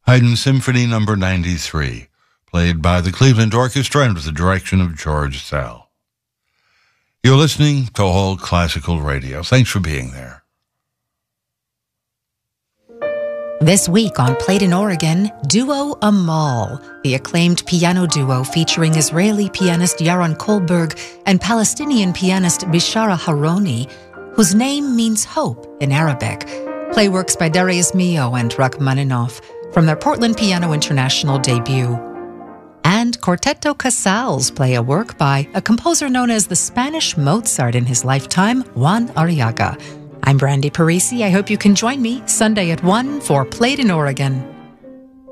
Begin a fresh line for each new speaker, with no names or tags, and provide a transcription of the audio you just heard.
Haydn Symphony No. 93, played by the Cleveland Orchestra under the direction of George Szell. You're listening to All Classical Radio. Thanks for being there.
This week on Played in Oregon, Duo Amal, the acclaimed piano duo featuring Israeli pianist Yaron Kohlberg and Palestinian pianist Bishara Haroni, whose name means hope in Arabic. Play works by Darius Milhaud and Rachmaninoff from their Portland Piano International debut. And Quartetto Casals play a work by a composer known as the Spanish Mozart in his lifetime, Juan Arriaga. I'm Brandy Parisi. I hope you can join me Sunday at 1 for Played in Oregon.